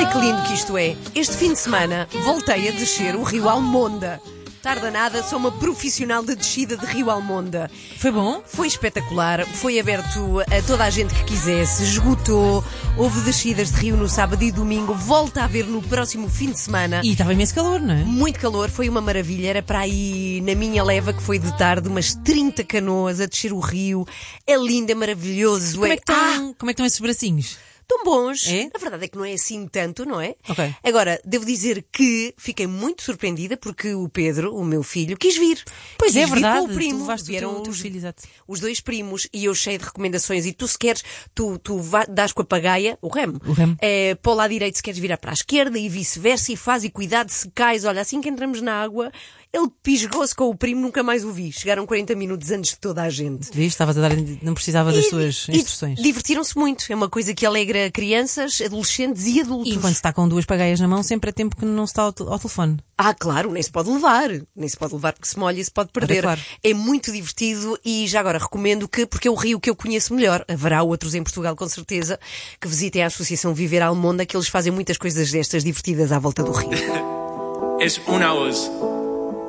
que lindo que isto é. Este fim de semana voltei a descer o Rio Almonda. Tarda nada, sou uma profissional de descida de Rio Almonda. Foi bom? Foi espetacular, foi aberto a toda a gente que quisesse, esgotou, houve descidas de rio no sábado e domingo, volta a haver no próximo fim de semana. E estava imenso calor, não é? Muito calor, foi uma maravilha, era para aí na minha leva que foi de tarde, umas 30 canoas a descer o rio, é lindo, é maravilhoso. Como é que estão esses bracinhos? Tão bons. É? A verdade é que não é assim tanto, não é? Ok. Agora, devo dizer que fiquei muito surpreendida porque o Pedro, o meu filho, quis vir. Pois Quis é vir verdade, com o primo. tu levaste Vieram o teu filho, exato. os dois primos e eu cheio de recomendações. E tu se queres, tu dás com a pagaia, o remo. O remo. Para o lado direito se queres virar para a esquerda e vice-versa e faz e cuidado se cais. Olha, assim que entramos na água, ele pisgou-se com o primo, nunca mais o vi. Chegaram 40 minutos antes de toda a gente. Viste? Estavas a dar, não precisava das tuas instruções. Divertiram-se muito. É uma coisa que alegra crianças, adolescentes e adultos. E enquanto se está com duas pagaias na mão, sempre é tempo que não se está ao telefone. Ah, claro, nem se pode levar. Nem se pode levar porque se molha e se pode perder. Claro. É muito divertido e já agora recomendo porque é o rio que eu conheço melhor. Haverá outros em Portugal, com certeza, que visitem a Associação Viver Almonda, que eles fazem muitas coisas destas divertidas à volta do rio. Es una voz.